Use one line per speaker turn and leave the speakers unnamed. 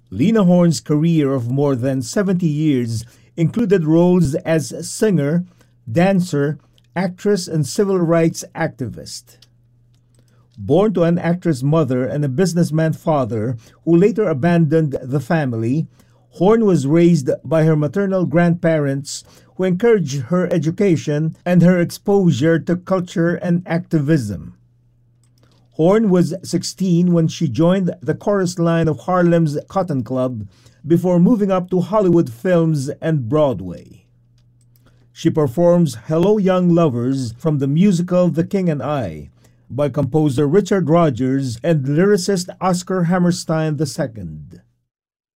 Lena Horne's career of more than 70 years included roles as singer, dancer, actress, and civil rights activist. Born to an actress mother and a businessman father who later abandoned the family, Horne was raised by her maternal grandparents who encouraged her education and her exposure to culture and activism. Horne was 16 when she joined the chorus line of Harlem's Cotton Club before moving up to Hollywood Films and Broadway. She performs Hello Young Lovers from the musical The King and I by composer Richard Rodgers and lyricist Oscar Hammerstein II.